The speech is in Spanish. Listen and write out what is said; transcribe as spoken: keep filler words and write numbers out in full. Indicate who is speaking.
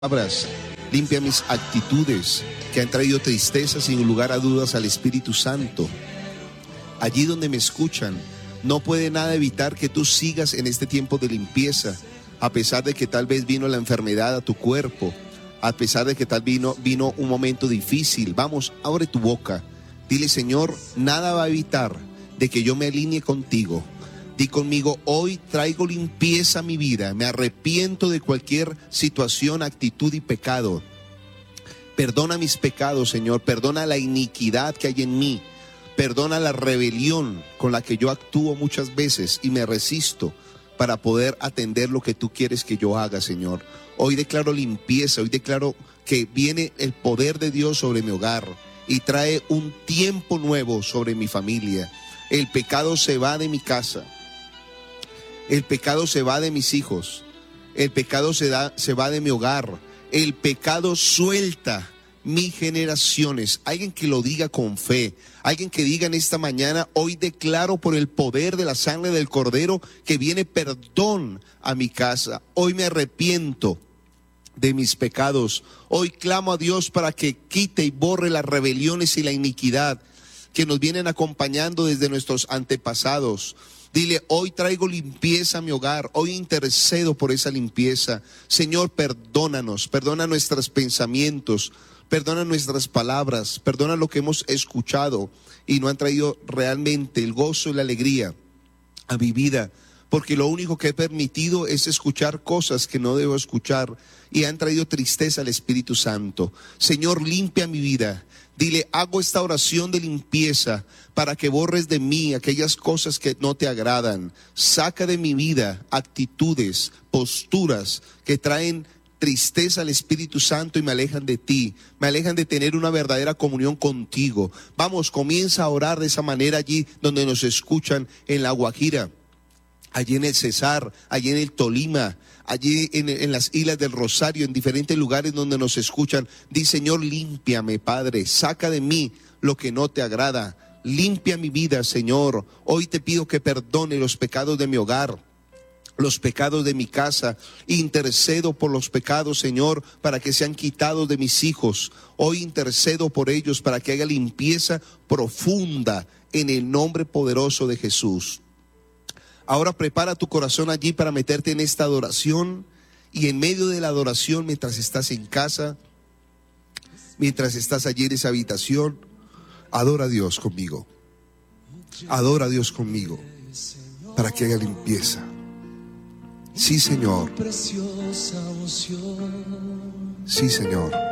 Speaker 1: palabras, limpia mis actitudes que han traído tristeza sin lugar a dudas al Espíritu Santo. Allí donde me escuchan, no puede nada evitar que tú sigas en este tiempo de limpieza, a pesar de que tal vez vino la enfermedad a tu cuerpo, a pesar de que tal vino, vino un momento difícil. Vamos, abre tu boca, dile: Señor, nada va a evitar de que yo me alinee contigo. Di conmigo: hoy traigo limpieza a mi vida, me arrepiento de cualquier situación, actitud y pecado. Perdona mis pecados, Señor, perdona la iniquidad que hay en mí, perdona la rebelión con la que yo actúo muchas veces y me resisto para poder atender lo que tú quieres que yo haga, Señor. Hoy declaro limpieza, hoy declaro que viene el poder de Dios sobre mi hogar y trae un tiempo nuevo sobre mi familia. El pecado se va de mi casa. El pecado se va de mis hijos, el pecado se, da, se va de mi hogar, el pecado suelta mis generaciones. Alguien que lo diga con fe, alguien que diga en esta mañana: hoy declaro por el poder de la sangre del Cordero que viene perdón a mi casa. Hoy me arrepiento de mis pecados. Hoy clamo a Dios para que quite y borre las rebeliones y la iniquidad que nos vienen acompañando desde nuestros antepasados. Dile: hoy traigo limpieza a mi hogar, hoy intercedo por esa limpieza. Señor, perdónanos, perdona nuestros pensamientos, perdona nuestras palabras, perdona lo que hemos escuchado y no han traído realmente el gozo y la alegría a mi vida, porque lo único que he permitido es escuchar cosas que no debo escuchar y han traído tristeza al Espíritu Santo. Señor, limpia mi vida. Dile: hago esta oración de limpieza para que borres de mí aquellas cosas que no te agradan. Saca de mi vida actitudes, posturas que traen tristeza al Espíritu Santo y me alejan de ti, me alejan de tener una verdadera comunión contigo. Vamos, comienza a orar de esa manera allí donde nos escuchan en La Guajira, allí en el Cesar, allí en el Tolima, allí en, en las Islas del Rosario, en diferentes lugares donde nos escuchan. Di: Señor, límpiame, Padre, saca de mí lo que no te agrada, limpia mi vida, Señor. Hoy te pido que perdone los pecados de mi hogar, los pecados de mi casa. Intercedo por los pecados, Señor, para que sean quitados de mis hijos. Hoy intercedo por ellos para que haya limpieza profunda en el nombre poderoso de Jesús. Ahora prepara tu corazón allí para meterte en esta adoración, y en medio de la adoración, mientras estás en casa, mientras estás allí en esa habitación, adora a Dios conmigo. Adora a Dios conmigo para que haya limpieza. Sí, Señor. Sí, Señor.